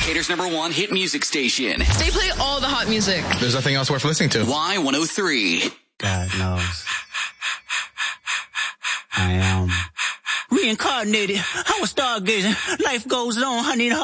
Decatur's #1 hit music station. They play all the hot music. There's nothing else worth listening to. Y103. God knows. I am reincarnated. I was stargazing. Life goes on. I need